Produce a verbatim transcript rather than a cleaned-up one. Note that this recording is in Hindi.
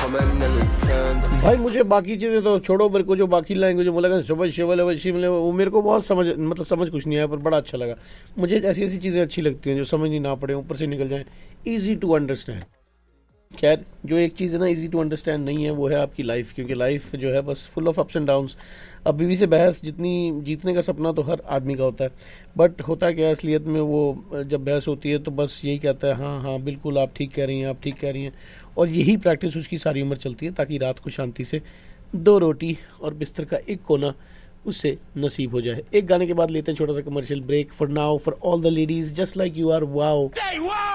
भाई मुझे बाकी चीज़ें तो छोड़ो, मेरे को जो बाकी लैंग्वेज बोला गया सुबह शिवल शिमले वो मेरे को बहुत समझ मतलब समझ कुछ नहीं आया, पर बड़ा अच्छा लगा मुझे। ऐसी ऐसी चीज़ें अच्छी लगती हैं जो समझ ही ना पड़े, ऊपर से निकल जाएं, ईजी टू अंडरस्टैंड। खैर जो एक चीज़ है ना इजी टू अंडरस्टैंड नहीं है, वो है आपकी लाइफ, क्योंकि लाइफ जो है बस full of ups and downs. अब बीवी से बहस, जितनी जीतने का सपना तो हर आदमी का होता है, बट होता क्या है असलियत में, वो जब बहस होती है तो बस यही कहता है हाँ हाँ बिल्कुल आप ठीक कह रही हैं, आप ठीक कह रही हैं, और यही प्रैक्टिस उसकी सारी उम्र चलती है, ताकि रात को शांति से दो रोटी और बिस्तर का एक कोना उससे नसीब हो जाए। एक गाने के बाद लेते हैं छोटा सा commercial break. For now for all the ladies just like you are, wow.